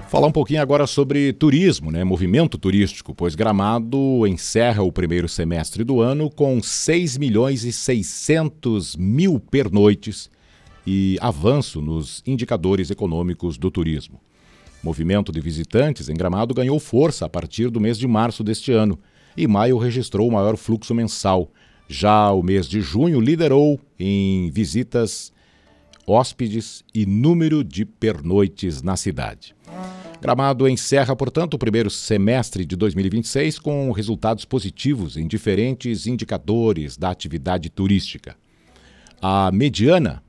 Falar um pouquinho agora sobre turismo, né? Movimento turístico, pois Gramado encerra o primeiro semestre do ano com 6.600.000 pernoites e avanço nos indicadores econômicos do turismo. O movimento de visitantes em Gramado ganhou força a partir do mês de março deste ano e maio registrou o maior fluxo mensal. Já o mês de junho liderou em visitas, hóspedes e número de pernoites na cidade. Gramado encerra, portanto, o primeiro semestre de 2026 com resultados positivos em diferentes indicadores da atividade turística. A média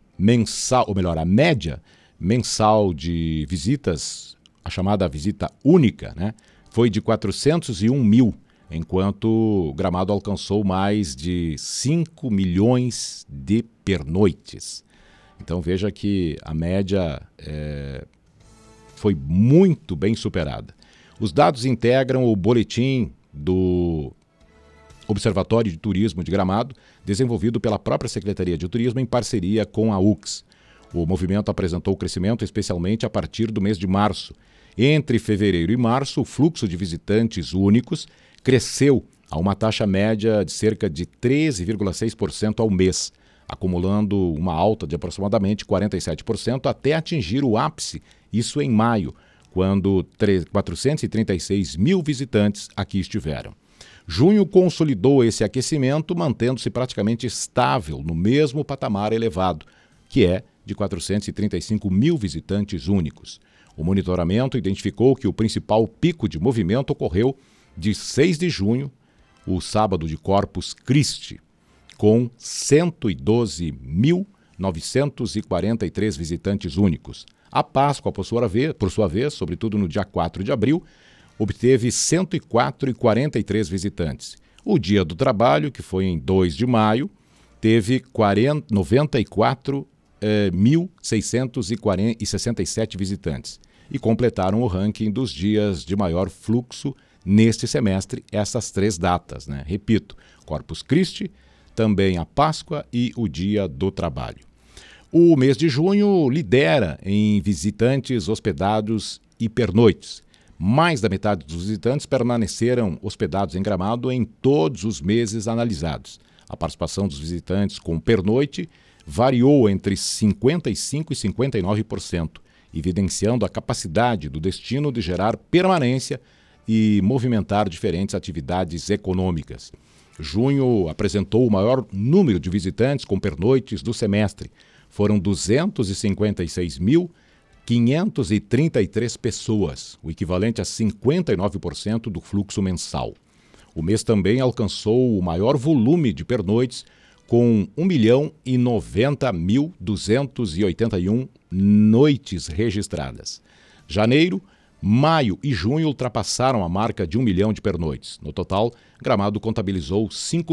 mensal de visitas, a chamada visita única, né, foi de 401 mil, enquanto Gramado alcançou mais de 5 milhões de pernoites. Então veja que a média foi muito bem superada. Os dados integram o boletim do Observatório de Turismo de Gramado, desenvolvido pela própria Secretaria de Turismo em parceria com a UX. O movimento apresentou crescimento especialmente a partir do mês de março. Entre fevereiro e março, o fluxo de visitantes únicos cresceu a uma taxa média de cerca de 13,6% ao mês, acumulando uma alta de aproximadamente 47% até atingir o ápice, isso em maio, quando 436 mil visitantes aqui estiveram. Junho consolidou esse aquecimento, mantendo-se praticamente estável no mesmo patamar elevado, que é de 435 mil visitantes únicos. O monitoramento identificou que o principal pico de movimento ocorreu de 6 de junho, o sábado de Corpus Christi, com 112.943 visitantes únicos. A Páscoa, por sua vez, sobretudo no dia 4 de abril, obteve 104,43 visitantes. O Dia do Trabalho, que foi em 2 de maio, teve 94.667 visitantes e completaram o ranking dos dias de maior fluxo neste semestre, essas 3 datas, né? Repito, Corpus Christi, também a Páscoa e o Dia do Trabalho. O mês de junho lidera em visitantes hospedados e pernoites. Mais da metade dos visitantes permaneceram hospedados em Gramado em todos os meses analisados. A participação dos visitantes com pernoite variou entre 55% e 59%, evidenciando a capacidade do destino de gerar permanência e movimentar diferentes atividades econômicas. Junho apresentou o maior número de visitantes com pernoites do semestre. Foram 256.533 pessoas, o equivalente a 59% do fluxo mensal. O mês também alcançou o maior volume de pernoites, com 1.090.281 noites registradas. Janeiro, maio e junho ultrapassaram a marca de 1 milhão de pernoites. No total, Gramado contabilizou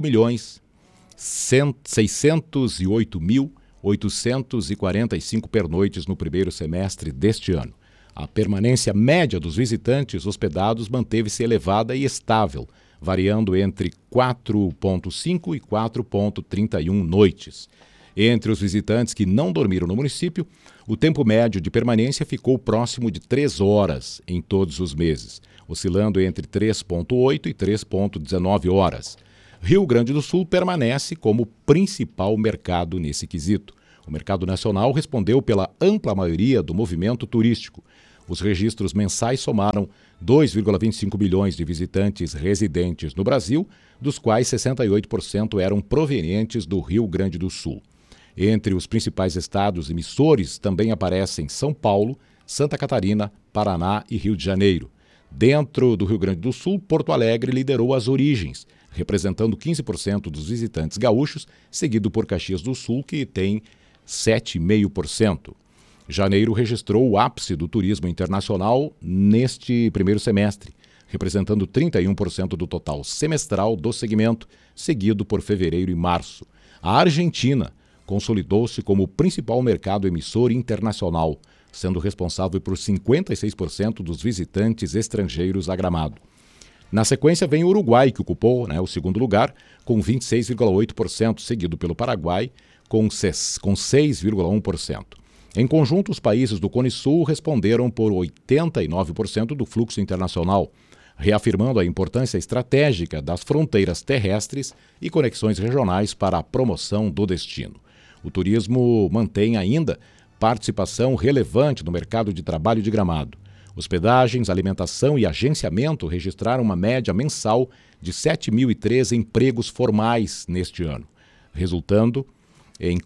5.608.845 pernoites no primeiro semestre deste ano. A permanência média dos visitantes hospedados manteve-se elevada e estável, variando entre 4,5 e 4,31 noites. Entre os visitantes que não dormiram no município, o tempo médio de permanência ficou próximo de 3 horas em todos os meses, oscilando entre 3,8 e 3,19 horas. Rio Grande do Sul permanece como principal mercado nesse quesito. O mercado nacional respondeu pela ampla maioria do movimento turístico. Os registros mensais somaram 2,25 milhões de visitantes residentes no Brasil, dos quais 68% eram provenientes do Rio Grande do Sul. Entre os principais estados emissores também aparecem São Paulo, Santa Catarina, Paraná e Rio de Janeiro. Dentro do Rio Grande do Sul, Porto Alegre liderou as origens, representando 15% dos visitantes gaúchos, seguido por Caxias do Sul, que tem 7,5%. Janeiro registrou o ápice do turismo internacional neste primeiro semestre, representando 31% do total semestral do segmento, seguido por fevereiro e março. A Argentina consolidou-se como o principal mercado emissor internacional, sendo responsável por 56% dos visitantes estrangeiros a Gramado. Na sequência vem o Uruguai, que ocupou o segundo lugar, com 26,8%, seguido pelo Paraguai, com 6,1%. Em conjunto, os países do Cone Sul responderam por 89% do fluxo internacional, reafirmando a importância estratégica das fronteiras terrestres e conexões regionais para a promoção do destino. O turismo mantém ainda participação relevante no mercado de trabalho de Gramado. Hospedagens, alimentação e agenciamento registraram uma média mensal de 7.003 empregos formais neste ano, resultando em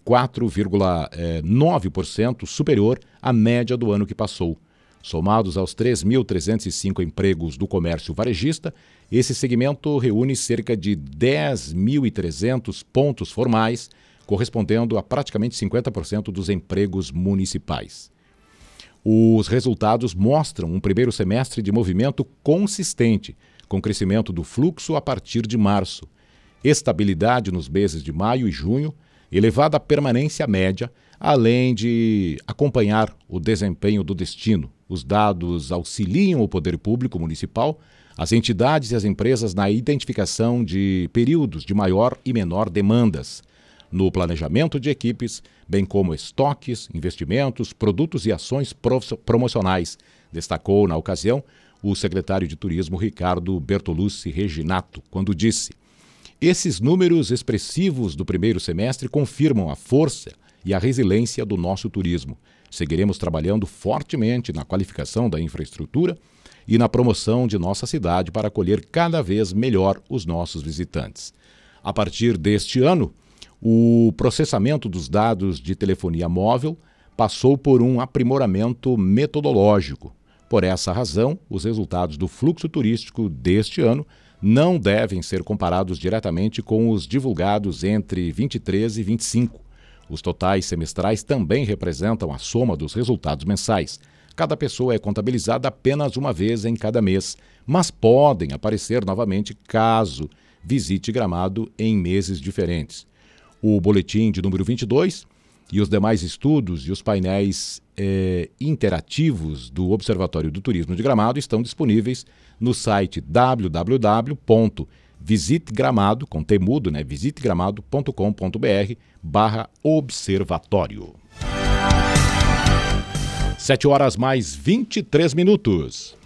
4,9% superior à média do ano que passou. Somados aos 3.305 empregos do comércio varejista, esse segmento reúne cerca de 10.300 pontos formais, correspondendo a praticamente 50% dos empregos municipais. Os resultados mostram um primeiro semestre de movimento consistente, com crescimento do fluxo a partir de março, estabilidade nos meses de maio e junho, elevada permanência média, além de acompanhar o desempenho do destino. Os dados auxiliam o poder público municipal, as entidades e as empresas na identificação de períodos de maior e menor demandas, no planejamento de equipes, bem como estoques, investimentos, produtos e ações promocionais, destacou na ocasião o secretário de Turismo Ricardo Bertolucci Reginato, quando disse: "Esses números expressivos do primeiro semestre confirmam a força e a resiliência do nosso turismo. Seguiremos trabalhando fortemente na qualificação da infraestrutura e na promoção de nossa cidade para acolher cada vez melhor os nossos visitantes." A partir deste ano, o processamento dos dados de telefonia móvel passou por um aprimoramento metodológico. Por essa razão, os resultados do fluxo turístico deste ano não devem ser comparados diretamente com os divulgados entre 23 e 25. Os totais semestrais também representam a soma dos resultados mensais. Cada pessoa é contabilizada apenas uma vez em cada mês, mas podem aparecer novamente caso visite Gramado em meses diferentes. O boletim de número 22 e os demais estudos e os painéis interativos do Observatório do Turismo de Gramado estão disponíveis no site www.visitgramado, com T mudo, né? visitgramado.com.br/observatório. 7 horas mais 23 minutos.